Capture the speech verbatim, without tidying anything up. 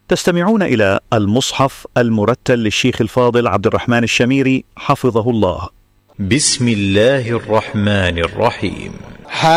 تستمعون إلى المصحف المرتل للشيخ الفاضل عبد الرحمن الشميري حفظه الله. بسم الله الرحمن الرحيم.